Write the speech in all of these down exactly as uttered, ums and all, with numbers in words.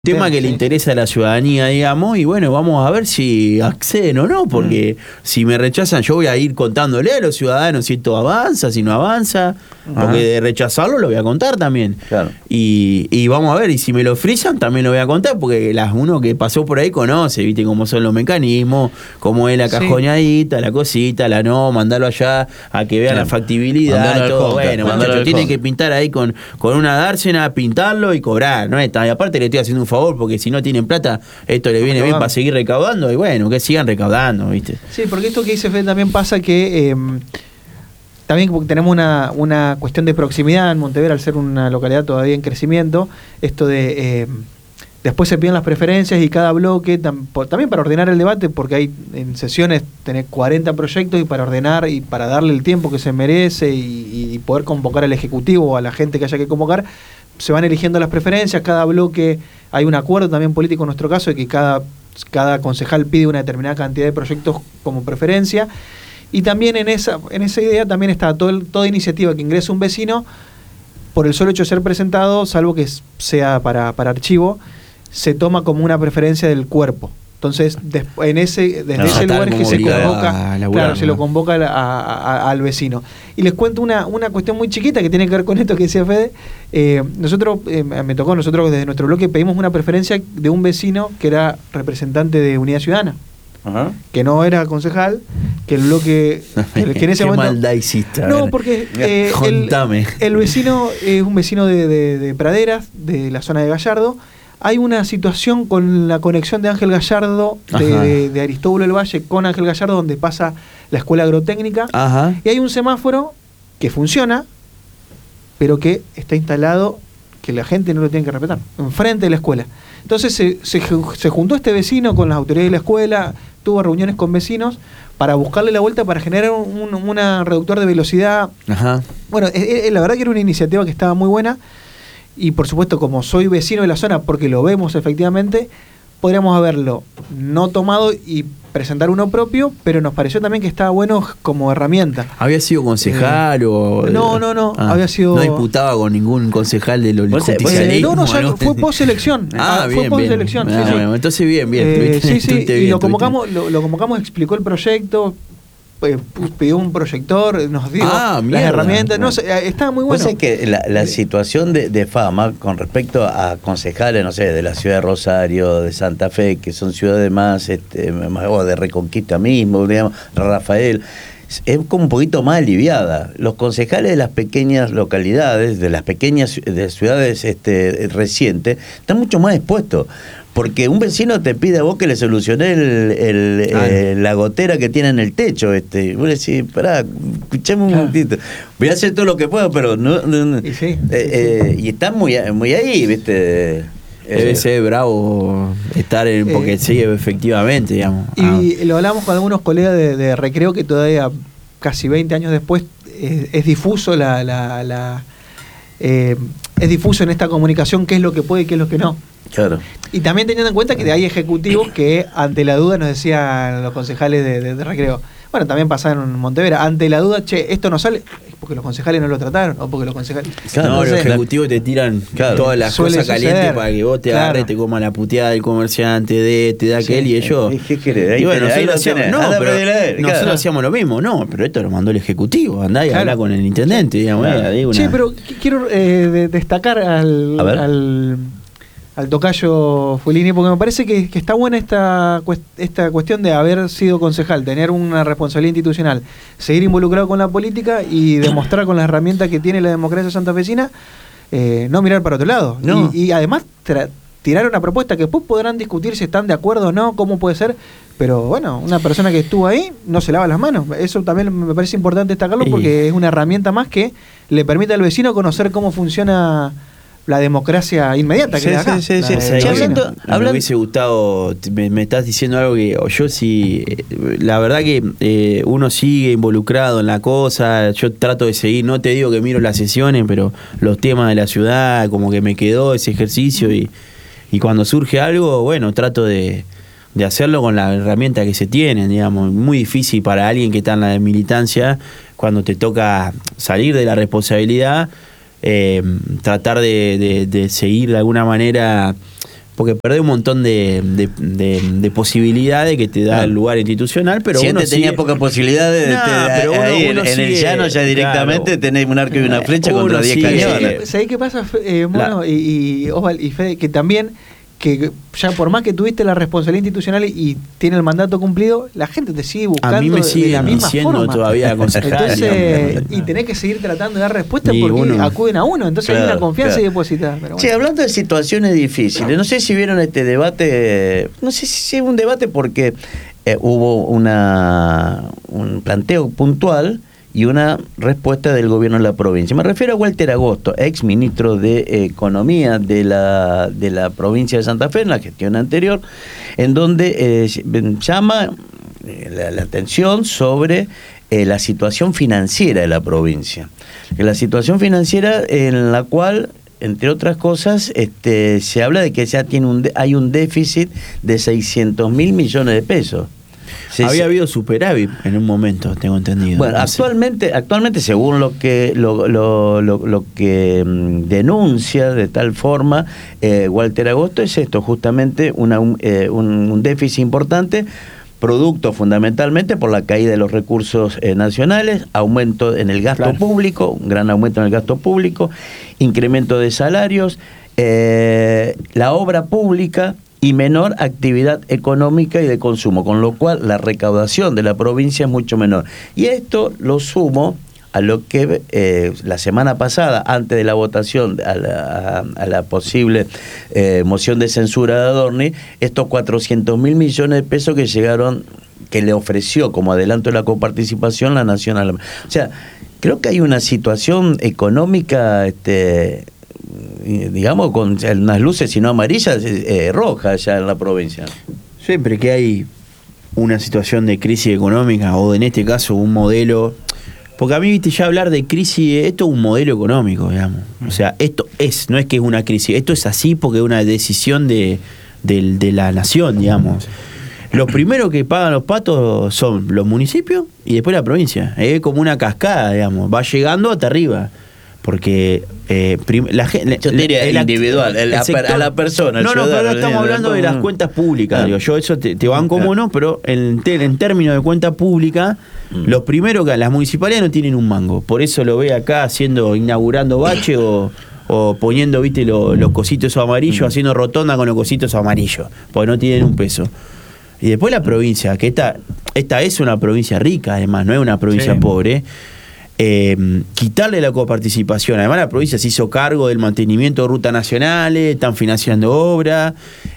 Tema Sí, que sí. le interesa a la ciudadanía, digamos, y bueno, vamos a ver si acceden o no, porque mm. si me rechazan, yo voy a ir contándole a los ciudadanos si esto avanza, si no avanza, Ajá. porque de rechazarlo lo voy a contar también. Claro. Y, y vamos a ver, y si me lo frisan, también lo voy a contar, porque las uno que pasó por ahí conoce, viste cómo son los mecanismos, cómo es la Sí. cajoñadita, la cosita, la no, mandarlo allá a que vean Sí. la factibilidad, Mandarlo al todo. Conca, Bueno, mandarlo muchachos, al tienen Conca. que pintar ahí con, con una dársena, pintarlo y cobrar, ¿no? Está, y aparte le estoy haciendo un favor, porque si no tienen plata, esto le viene bien para seguir recaudando, y bueno, que sigan recaudando, ¿viste? Sí, porque esto que dice Fede también pasa que eh, también tenemos una, una cuestión de proximidad en Montevideo, al ser una localidad todavía en crecimiento, esto de... Eh, después se piden las preferencias y cada bloque, tam, por, también para ordenar el debate, porque hay en sesiones tenés cuarenta proyectos y para ordenar y para darle el tiempo que se merece y, y poder convocar al Ejecutivo o a la gente que haya que convocar, se van eligiendo las preferencias, cada bloque, hay un acuerdo también político en nuestro caso de que cada, cada concejal pide una determinada cantidad de proyectos como preferencia, y también en esa, en esa idea también está todo el, toda iniciativa que ingrese un vecino, por el solo hecho de ser presentado, salvo que sea para, para archivo, se toma como una preferencia del cuerpo. Entonces, en ese, desde No, ese lugar es que se convoca, a laburar, claro, ¿no? se lo convoca a, a, a, al vecino. Y les cuento una, una cuestión muy chiquita que tiene que ver con esto que decía Fede. Eh, nosotros, eh, me tocó, nosotros desde nuestro bloque pedimos una preferencia de un vecino que era representante de Unidad Ciudadana. Ajá. Que no era concejal, que el bloque que, que en ese Qué momento maldad hiciste. no, porque eh, el, el vecino es un vecino de, de, de Praderas, de la zona de Gallardo. Hay una situación con la conexión de Ángel Gallardo, de, de, de Aristóbulo del Valle con Ángel Gallardo, donde pasa la escuela agrotécnica. Ajá. Y hay un semáforo que funciona, pero que está instalado, que la gente no lo tiene que respetar, enfrente de la escuela. Entonces se, se, se juntó este vecino con las autoridades de la escuela, tuvo reuniones con vecinos para buscarle la vuelta, para generar un, un una reductor de velocidad. Ajá. Bueno, eh, eh, la verdad que era una iniciativa que estaba muy buena. Y por supuesto, como soy vecino de la zona, porque lo vemos efectivamente, podríamos haberlo no tomado y presentar uno propio, pero nos pareció también que estaba bueno como herramienta. ¿Había sido concejal eh, o...? No, no, no, ah, había sido... ¿No disputaba con ningún concejal del justicialismo? Eh, no, no, ya fue post-elección. Ah, fue bien, post-elección, bien. sí, Ah, sí. Bueno, entonces bien, bien. Eh, tuviste, sí, sí, y bien, lo convocamos, lo, lo convocamos, explicó el proyecto, eh, pidió un proyector, nos dio ah, las herramientas, no sé, estaba muy bueno. Pues es que la, la situación de, de fama con respecto a concejales, no sé, de la ciudad de Rosario, de Santa Fe, que son ciudades más, este, más o de Reconquista mismo, digamos, Rafael, es como un poquito más aliviada. Los concejales de las pequeñas localidades, de las pequeñas de ciudades este, recientes, están mucho más expuestos. Porque un vecino te pide a vos que le solucioné el, el, ah, eh, la gotera que tiene en el techo. Este. Vos le decís, pará, escuchame un momentito. Voy a hacer todo lo que puedo, pero no. no y, sí, eh, eh, y están muy, muy ahí, ¿viste? Debe eh, ser bravo estar en. Porque eh, sí, efectivamente, digamos. Y ah. lo hablamos con algunos colegas de, de recreo que todavía, casi veinte años después, es, es difuso la. la, la eh, es difuso en esta comunicación qué es lo que puede y qué es lo que no. Claro. Y también teniendo en cuenta que hay ejecutivos que ante la duda nos decían los concejales de, de, de recreo, bueno, también pasaron en Montevideo, ante la duda, che, esto no sale, porque los concejales no lo trataron, o porque los concejales... Claro, no, los ejecutivos te tiran claro, todas las cosas calientes para que vos te claro. agarres, te comas la puteada del comerciante, de te da sí, aquel y ellos... ¿Qué querés? Ahí y bueno, tenés, nosotros, ahí hacíamos, no, pero él, nosotros claro. hacíamos lo mismo, no, pero esto lo mandó el ejecutivo, andá y claro. habla con el intendente, digamos. Claro. Eh, digo sí, una... pero quiero eh, de, destacar al... al al tocayo Fulini, porque me parece que, que está buena esta, esta cuestión de haber sido concejal, tener una responsabilidad institucional, seguir involucrado con la política y demostrar con las herramientas que tiene la democracia santafesina, eh, no mirar para otro lado. No. Y, y además tirar una propuesta que después podrán discutir si están de acuerdo o no, cómo puede ser, pero bueno, una persona que estuvo ahí no se lava las manos. Eso también me parece importante destacarlo sí. porque es una herramienta más que le permite al vecino conocer cómo funciona la democracia inmediata que sí, da acá. Sí, sí, sí. sí. Hablando, no, hablando... me hubiese gustado, me, me estás diciendo algo que yo sí, la verdad que eh, uno sigue involucrado en la cosa, yo trato de seguir, no te digo que miro las sesiones, pero los temas de la ciudad, como que me quedó ese ejercicio y, y cuando surge algo, bueno, trato de, de hacerlo con la herramienta que se tiene, digamos, muy difícil para alguien que está en la militancia, cuando te toca salir de la responsabilidad, Eh, tratar de, de, de seguir de alguna manera porque perdés un montón de, de, de, de posibilidades que te da claro. el lugar institucional, pero si uno antes tenía sigue... pocas posibilidades de, No, de, de, pero uno, ahí, uno en, en sigue, el llano ya directamente claro. tenés un arco y una flecha Uno contra diez sigue, cañones. ¿Sabés qué pasa, eh, Mono, y, y Osval y Fede? Que también, que ya por más que tuviste la responsabilidad institucional y, y tiene el mandato cumplido, la gente te sigue buscando A mí me de siguen la misma diciendo forma. todavía concejal. Entonces, digamos. y tenés que seguir tratando de dar respuesta Y porque uno- acuden a uno. Entonces Claro, hay una confianza claro. y depositada. Pero Che, bueno. hablando de situaciones difíciles, no sé si vieron este debate, no sé si es un debate porque eh, hubo una un planteo puntual y una respuesta del gobierno de la provincia. Me refiero a Walter Agosto, ex ministro de eh, Economía de la, de la provincia de Santa Fe en la gestión anterior, en donde eh, llama eh, la, la atención sobre eh, la situación financiera de la provincia. La situación financiera en la cual, entre otras cosas, este, se habla de que ya tiene un de- hay un déficit de seiscientos mil millones de pesos. Se- Había se- habido superávit en un momento, tengo entendido. bueno, No sé. actualmente, actualmente según lo que lo, lo, lo, lo que mm, denuncia de tal forma eh, Walter Agosto es esto, justamente una, un, eh, un, un déficit importante, producto fundamentalmente por la caída de los recursos eh, nacionales, aumento en el gasto Claro. público, un gran aumento en el gasto público, incremento de salarios, eh, la obra pública y menor actividad económica y de consumo, con lo cual la recaudación de la provincia es mucho menor. Y esto lo sumo a lo que eh, la semana pasada, antes de la votación a la, a, a la posible eh, moción de censura de Adorni, estos cuatrocientos mil millones de pesos que llegaron, que le ofreció como adelanto de la coparticipación la Nación Alemana. O sea, creo que hay una situación económica, este, digamos, con unas luces, si no amarillas, eh, rojas ya en la provincia. Siempre que hay una situación de crisis económica, o en este caso un modelo... Porque a mí, viste, ya hablar de crisis, esto es un modelo económico, digamos. O sea, esto es, no es que es una crisis, esto es así porque es una decisión de, de, de la nación, digamos. Los primeros que pagan los patos son los municipios y después la provincia. Es como una cascada, digamos. Va llegando hasta arriba. Porque eh, prim- la gente... Yo te diría el act- individual, el- a per- a la persona, el No, no, ciudadano, pero estamos el- hablando de las cuentas públicas. Ah. Digo, yo eso te, te van como Ah. no, pero en, te- en términos de cuenta pública, Mm. los primeros que las municipalidades no tienen un mango. Por eso lo ve acá haciendo, inaugurando bache o, o poniendo, viste, lo- los cositos amarillos, Mm. haciendo rotonda con los cositos amarillos, porque no tienen un peso. Y después la provincia, que esta, esta es una provincia rica, además, no es una provincia Sí. pobre. Eh, quitarle la coparticipación. Además, la provincia se hizo cargo del mantenimiento de rutas nacionales, están financiando obras.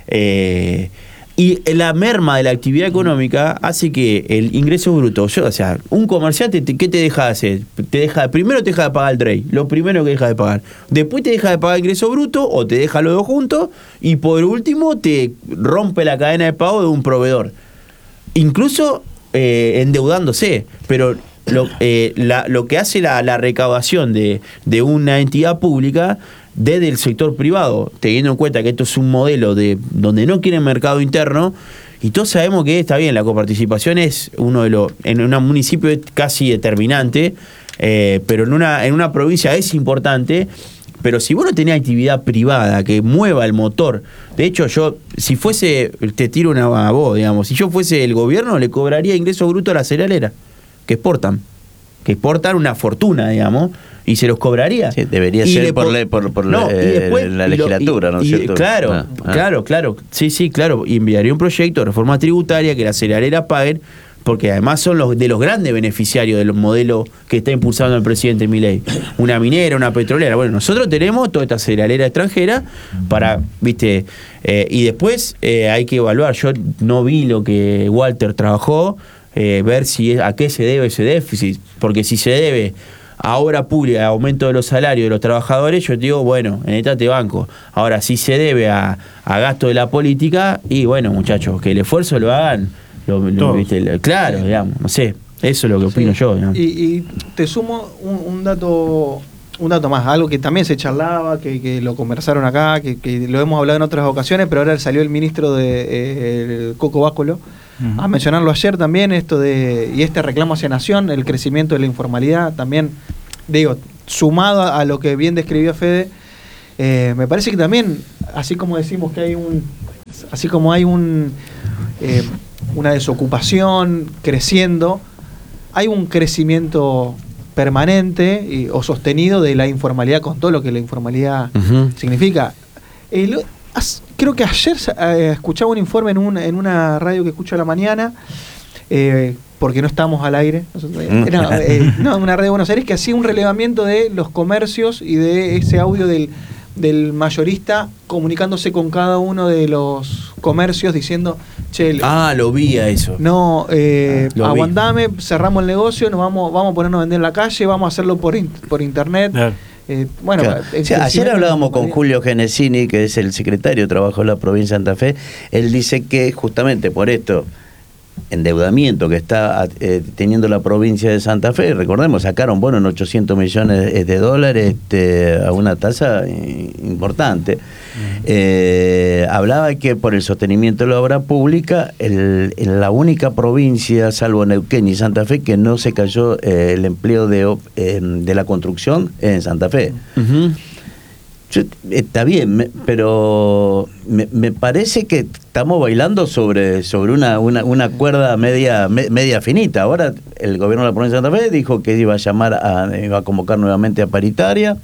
Eh, y la merma de la actividad económica hace que el ingreso bruto, yo, o sea, un comerciante, te- ¿qué te deja de hacer? Te deja, primero te deja de pagar el trade, lo primero que deja de pagar. Después te deja de pagar el ingreso bruto o te deja los dos juntos. Y por último, te rompe la cadena de pago de un proveedor. Incluso eh, endeudándose. Pero lo, eh, la- lo que hace la, la recaudación de, de una entidad pública desde el sector privado, teniendo en cuenta que esto es un modelo de donde no quieren mercado interno, y todos sabemos que está bien, la coparticipación es uno de los, en un municipio es casi determinante, eh, pero en una, en una provincia es importante. Pero si vos no tenés actividad privada que mueva el motor, de hecho yo, si fuese, te tiro una a vos, digamos, si yo fuese el gobierno, le cobraría ingreso bruto a la cerealera, que exportan, que exportan una fortuna, digamos, y se los cobraría. Sí, debería Y ser le por po- ley- por- por No, la- y después- la y lo- legislatura, ¿no es y- cierto? Claro, Ah, ah. claro, claro, sí, sí, claro, y enviaría un proyecto de reforma tributaria que la cerealera paguen, porque además son los de los grandes beneficiarios de los modelos que está impulsando el presidente Milei. Una minera, una petrolera. Bueno, nosotros tenemos toda esta cerealera extranjera para, viste, eh, y después eh, hay que evaluar. Yo no vi lo que Walter trabajó, eh, ver si es, a qué se debe ese déficit, porque si se debe a obra pública, a aumento de los salarios de los trabajadores, yo te digo, bueno, en esta te banco. Ahora, si se debe a, a gasto de la política, y bueno, muchachos, que el esfuerzo lo hagan. Lo, lo, viste, lo- claro, digamos, no sé, eso es lo que opino Sí. yo. Digamos. Y, y te sumo un, un dato un dato más, algo que también se charlaba, que, que lo conversaron acá, que, que lo hemos hablado en otras ocasiones, pero ahora salió el ministro de eh, el Coco Bácolo uh-huh. a mencionarlo ayer también, esto de y este reclamo hacia Nación, el crecimiento de la informalidad, también, digo, sumado a, a lo que bien describió Fede, Eh, me parece que también, así como decimos que hay un, así como hay un, eh, una desocupación creciendo, hay un crecimiento permanente y, o sostenido de la informalidad, con todo lo que la informalidad uh-huh. significa. Eh, lo, as, creo que ayer eh, escuchaba un informe en, un, en una radio que escucho a la mañana, eh, porque no estamos al aire, era, eh, no, una radio de Buenos Aires, que hacía un relevamiento de los comercios y de ese audio del, del mayorista comunicándose con cada uno de los comercios diciendo, che, ah, lo vi a eso. No, eh, aguantame, cerramos el negocio, nos vamos, vamos a ponernos a vender en la calle, vamos a hacerlo por, in, por internet. Claro. Eh, bueno, claro. O sea, ayer hablábamos con Julio Genesini, que es el secretario de Trabajo de la provincia de Santa Fe. Él dice que justamente por esto endeudamiento que está eh, teniendo la provincia de Santa Fe, recordemos, sacaron bueno en ochocientos millones de dólares este, a una tasa importante. Uh-huh. eh, hablaba que por el sostenimiento de la obra pública, el, en la única provincia, salvo Neuquén y Santa Fe, que no se cayó eh, el empleo de, eh, de la construcción en Santa Fe. Uh-huh. Yo, está bien, me, pero me, me parece que estamos bailando sobre, sobre una, una, una cuerda media, me, media finita. Ahora el gobierno de la provincia de Santa Fe dijo que iba a llamar a, iba a convocar nuevamente a paritaria.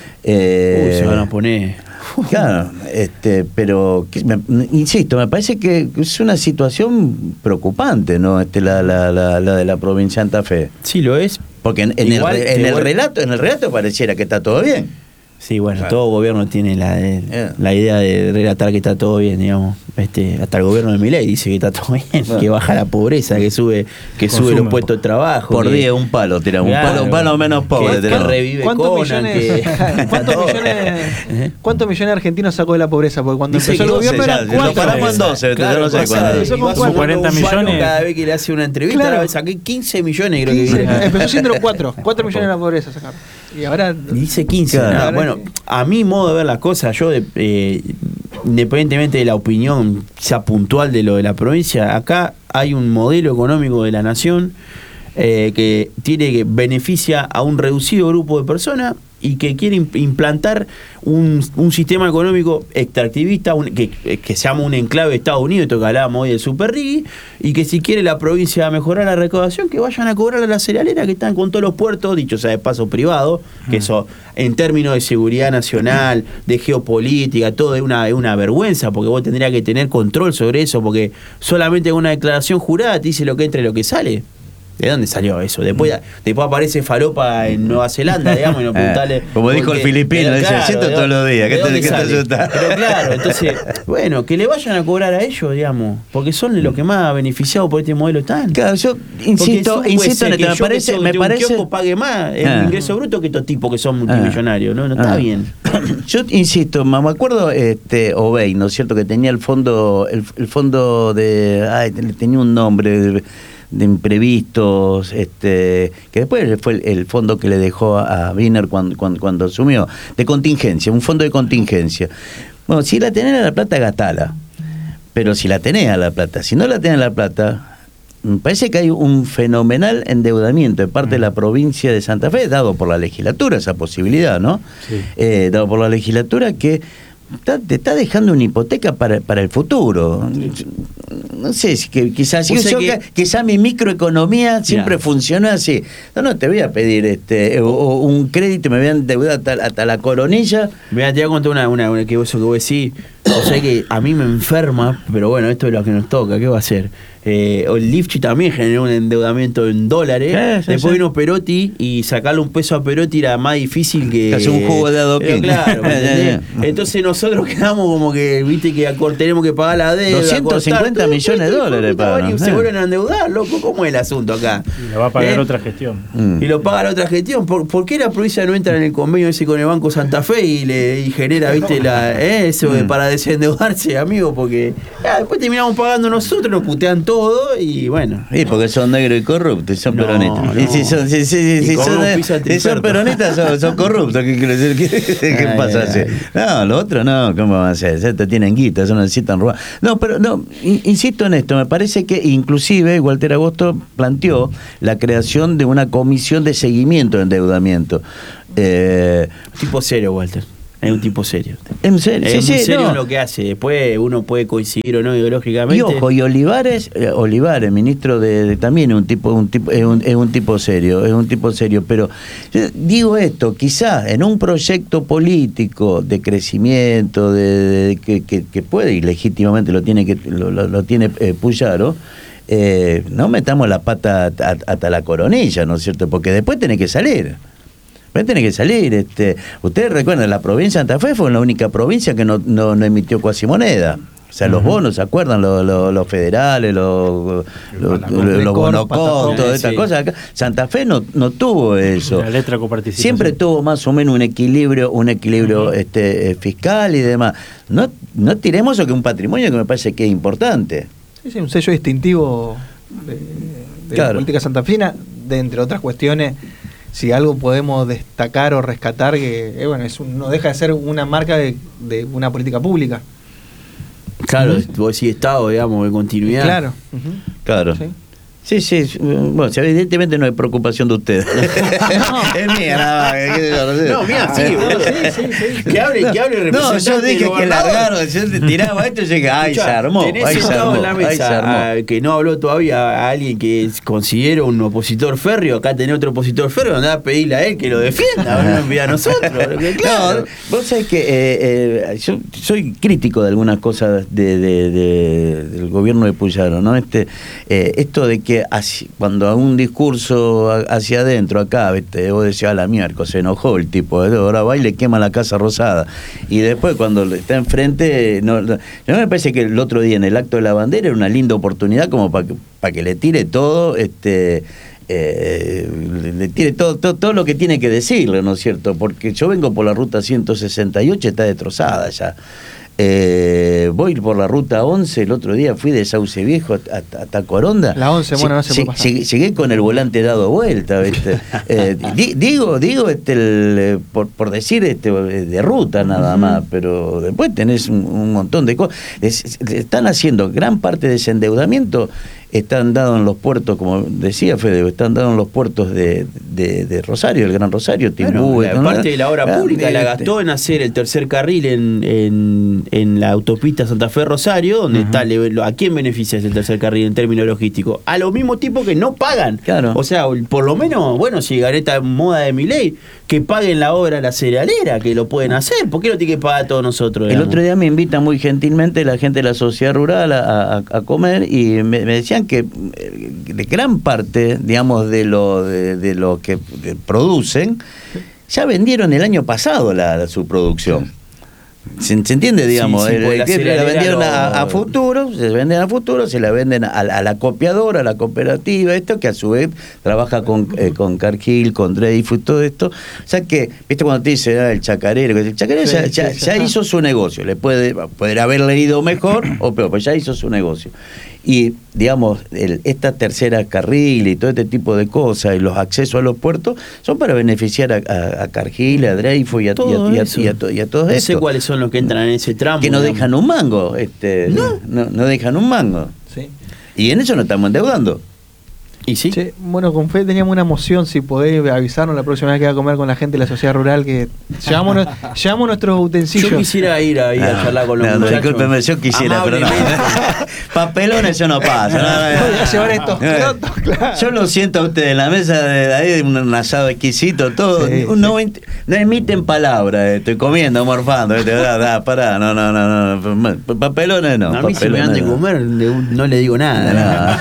Eh, Uy, se van a poner. Claro, este, pero me, insisto, me parece que es una situación preocupante, ¿no? Este, la, la, la, la de la provincia de Santa Fe. Sí, lo es. Porque en, en, igual, el, en el relato, en el relato pareciera que está todo bien. Sí, bueno, claro. Todo gobierno tiene la, yeah. la idea de relatar que está todo bien, digamos. Este, hasta el gobierno de Milei dice que está todo bien, yeah. que baja la pobreza, que sube, que Consume. sube los puestos de trabajo. Por que, día un palo, tiramos claro, un palo, un palo menos pobre. Que, que revive ¿Cuántos Conan, millones, que, ¿cuántos, millones, ¿Cuántos millones de argentinos sacó de la pobreza? Porque cuando dice empezó el gobierno ya, era cuatro. Lo paramos en doce, claro, no sé cuándo. cuarenta millones. Cada vez que le hace una entrevista, claro. Ahora saqué quince millones, creo quince, que empezó siendo cuatro, cuatro millones de la pobreza sacaron. Y ahora dice quince. Claro. No, bueno, a mi modo de ver las cosas, yo eh, independientemente de la opinión quizá puntual de lo de la provincia, acá hay un modelo económico de la nación eh, que tiene que beneficia a un reducido grupo de personas y que quiere implantar un, un sistema económico extractivista, un, que, que se llama un enclave de Estados Unidos, esto que hablábamos hoy del Super Riggy, y que si quiere la provincia mejorar la recaudación, que vayan a cobrar a la cerealera que están con todos los puertos, dicho sea de paso privado, que eso en términos de seguridad nacional, de geopolítica, todo es una, es una vergüenza, porque vos tendrías que tener control sobre eso, porque solamente una declaración jurada te dice lo que entra y lo que sale. ¿De dónde salió eso? Después, después aparece falopa en Nueva Zelanda, digamos, y no preguntarle. Eh, como dijo el filipino, dice, claro, siento todos los días, ¿qué te, ¿qué te asusta? Pero claro, entonces, bueno, que le vayan a cobrar a ellos, digamos, porque son los que más beneficiados por este modelo están. Claro, yo insisto, insisto en esto, me parece, me parece un pague más el ah. ingreso bruto que estos tipos que son multimillonarios, ¿no? No está ah. bien. Yo insisto, me acuerdo este Obey, ¿no es cierto? Que tenía el fondo, el, el fondo de, ay, tenía un nombre. De, de imprevistos, este, que después fue el, el fondo que le dejó a, a Wiener cuando, cuando, cuando asumió, de contingencia, un fondo de contingencia. Bueno, si la tenés a la plata, gastala, pero si la tenés a la plata, si no la tenés a la plata, me parece que hay un fenomenal endeudamiento de parte de la provincia de Santa Fe, dado por la legislatura, esa posibilidad, ¿no? Sí. Eh, dado por la legislatura que Está, te está dejando una hipoteca para, para el futuro. No sé, si que quizás o sea que, quizá mi microeconomía siempre yeah. funcionó así. No, no, te voy a pedir este o, o un crédito, me voy a endeudar hasta, hasta la coronilla. Mira, te voy a contar una, una, una que vos, que vos decís. O sea que a mí me enferma, pero bueno, esto es lo que nos toca, ¿qué va a hacer? Eh, el Lifchi también generó un endeudamiento en dólares. Sí, sí, Después sí. vino Perotti y sacarle un peso a Perotti era más difícil que. Que hacer un jugo de adoquín. Claro, entonces nosotros quedamos como que, viste, que tenemos que pagar la deuda. doscientos cincuenta millones de dólares para. Y se vuelven a endeudar, loco. ¿Cómo es el asunto acá? Y lo va a pagar ¿Eh? otra gestión. Mm. Y lo paga la otra gestión. ¿Por, ¿Por qué la provincia no entra en el convenio ese con el Banco Santa Fe y le y genera, viste, la, eh, eso mm. para desendeudarse, amigo? Porque ya, después terminamos pagando nosotros, nos putean todo y bueno. Sí, porque son negros y corruptos, son no, peronistas. No. Y si son, si, si, si son, si son peronistas, son, son corruptos. ¿Qué quiere decir? ¿Qué, qué ay, pasa ay, así? Ay. No, lo otro no, ¿cómo van a hacer? Te tienen guita, eso no necesitan robar. No, pero no, insisto en esto, me parece que inclusive Walter Agosto planteó la creación de una comisión de seguimiento de endeudamiento. Eh, tipo cero, Walter. Es un tipo serio. En serio, Es sí, muy sí, serio no. en lo que hace. Después uno puede coincidir o no ideológicamente. Y ojo, y Olivares, eh, Olivares, ministro de, de también es un tipo, un tipo, es un, es un tipo serio, es un tipo serio. Pero yo digo esto, quizás en un proyecto político de crecimiento, de, de- que, que, que puede y legítimamente lo tiene que lo, lo, lo tiene eh, Puyaro. Eh, no metamos la pata hasta, hasta la coronilla, ¿no es cierto? Porque después tiene que salir. Después tiene que salir. Este, ustedes recuerdan, la provincia de Santa Fe fue la única provincia que no, no, no emitió cuasimmoneda. O sea, los bonos, ¿se acuerdan? Los, los, los federales, los, los, los, los bonocos, todas estas sí. cosas. Acá. Santa Fe no, no tuvo eso. La letra coparticipación. Siempre tuvo más o menos un equilibrio, un equilibrio uh-huh. este, fiscal y demás. No, no tiremos eso, que un patrimonio que me parece que es importante. Sí, sí, un sello distintivo de, de Claro. la política santafesina, de entre otras cuestiones. Si algo podemos destacar o rescatar, que eh, bueno, es un, no deja de ser una marca de, de una política pública. Claro, Uh-huh. vos decís Estado, digamos, de continuidad. Claro. Uh-huh. Claro. Sí. Sí, sí, bueno, evidentemente no hay preocupación de ustedes. No. Es mía, nada más. que yo no sé. No, mía, sí, boludo. Sí, sí, sí. Que hable, que hable el No, representante yo dije del que gobernador. largaron, yo te tiraba esto y yo dije, ay, Escuchá, se armó, tenés ay, se sentado armó, en la ay, se mesa armó. a- que no habló todavía a alguien que es- considero un opositor férreo. Acá tenés otro opositor férreo, andá a pedirle a él que lo defienda, no nos envía a nosotros. Porque, claro. No, vos sabés que eh, eh, yo soy crítico de algunas cosas de, de- de- del gobierno de Puyaro, ¿no? Este, eh, esto de que así, cuando a un discurso a- hacia adentro, acá, ¿viste? Vos decías, a la miércoles, se enojó el tipo, ¿eh? Ahora va y le quema la Casa Rosada. Y después, cuando le está enfrente, no, no, no me parece que el otro día en el acto de la bandera era una linda oportunidad como para que, para que le tire todo, este. Eh, le, le tire todo, todo todo lo que tiene que decirle, ¿no es cierto? Porque yo vengo por la ruta ciento sesenta y ocho, está destrozada ya. Eh, voy por la ruta once, el otro día fui de Sauce Viejo hasta, hasta Coronda. La once, bueno, no se puede pasar. Llegué, llegué con el volante dado vuelta, ¿viste? Eh, di- digo, digo, este, el, eh, por, por decir este, de ruta nada más, pero después tenés un, un montón de cosas. Es- están haciendo gran parte de ese endeudamiento. Están dados en los puertos, como decía Fede, están dados en los puertos de, de, de Rosario, el Gran Rosario, Timbú. Bueno, la parte de la obra Ah, pública la este, gastó en hacer el tercer carril en, en, en la autopista Santa Fe Rosario, donde Ajá. está le- ¿a quién beneficia ese tercer carril en términos logísticos? A los mismos tipos que no pagan. Claro. O sea, por lo menos, bueno, si ganó esta moda de mi ley, que paguen la obra a la cerealera, que lo pueden hacer. ¿Por qué lo tiene que pagar todos nosotros? El digamos? otro día me invita muy gentilmente la gente de la sociedad rural a, a- a comer y me, me decían que eh, de gran parte, digamos, de lo de, de lo que eh, producen, ya vendieron el año pasado la, la- su producción. ¿Se, se entiende, digamos? Sí, sí, El- porque la que la cerealera vendieron lo- a, a futuro, se venden a futuro, se la venden a, la- a la copiadora, a la cooperativa, esto que a su vez trabaja con, eh, con Cargill, con Dreyfus, todo esto. O sea que, viste cuando te dice ah, el chacarero, el chacarero Sí, ya, sí, ya- ya ya está. hizo su negocio, le puede, poder haber leído mejor o peor, pero ya hizo su negocio. Y, digamos, el, esta tercera carril y todo este tipo de cosas y los accesos a los puertos son para beneficiar a, a, a Cargill, a Dreyfus y a, y a, Todo y a, eso. y a, to- y a todos No sé estos. cuáles son los que entran en ese tramo. Que no digamos. dejan un mango, este, No. no, no dejan un mango. Sí. Y en eso nos estamos endeudando. ¿Y sí? Che, bueno, con Fe teníamos una moción, si podés avisarnos la próxima vez que va a comer con la gente de la sociedad rural, que llevamos, nu- llevamos nuestros utensilios. Yo quisiera ir ahí a No, charlar con los no, no, muchachos. discúlpeme, yo quisiera, pero no. Amablemente. Papelones eso no pasa. No, no, no. Voy a llevar estos Eh, crotos, claro. Yo lo siento a ustedes en la mesa de ahí, un, un asado exquisito, todo. Sí, un sí. noventa no emiten palabras, eh, estoy comiendo, morfando. ¿viste? Da, da, pará, no, no, no, no. Papelones no. a mí si me dan de papelones no. comer, de un- no le digo nada.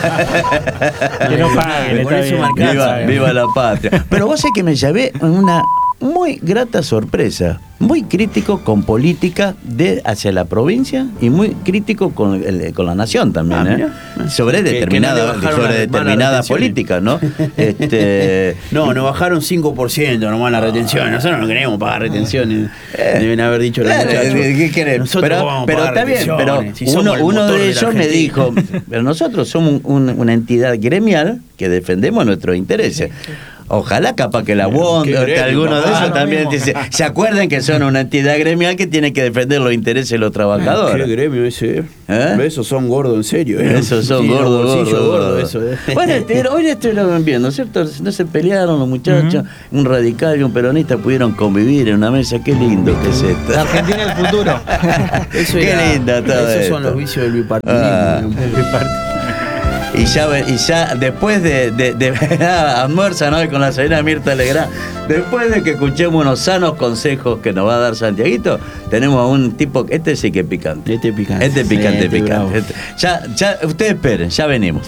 No. Que no paguen, Con está eso bien. me alcanza. Viva, viva la patria. Pero vos sé que me llevé una muy grata sorpresa, muy crítico con política de hacia la provincia y muy crítico con, el, con la nación también, Ah, ¿eh? mirá. sobre Que- que no le determinada, bajaron sobre las- determinadas las retenciones. políticas, ¿no? Este, No, nos bajaron cinco por ciento nomás la retención. Nosotros no queremos pagar retenciones. Deben haber dicho los Claro, muchachos. ¿qué querés? Nosotros pero vamos a pero pagar está bien, pero retenciones, si somos uno, el uno motor de la ellos me Argentina. dijo, pero nosotros somos un- una entidad gremial que defendemos nuestros intereses. Ojalá capaz que la U O N, Qué gremio, alguno de papá, esos lo también mismo. dice, se acuerden que son una entidad gremial que tiene que defender los intereses de los Qué trabajadores. gremio ese, ¿eh? ¿Eh? Esos son gordos en serio, ¿eh? Esos son Sí, los gordos, bolsillos gordos, gordos, gordos. eso, ¿eh? Bueno, este, hoy estuvieron viendo, ¿cierto? No se pelearon los muchachos, un radical y un peronista pudieron convivir en una mesa. Qué lindo que es esto. La Argentina del futuro. Eso Qué era- lindo todo Esos esto. son los vicios del bipartidismo. Ah. Y ya, ve- y ya después de, de, de almuerzan hoy con la señora Mirta Legrand, después de que escuchemos unos sanos consejos que nos va a dar Santiaguito, tenemos a un tipo, este sí que es picante. Este es picante. Este es picante, Sí, este picante. bravo. Este- ya, ya, ustedes esperen, ya venimos.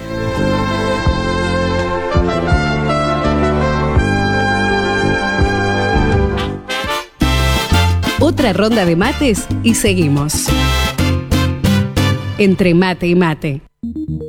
Otra ronda de mates y seguimos. Entre mate y mate.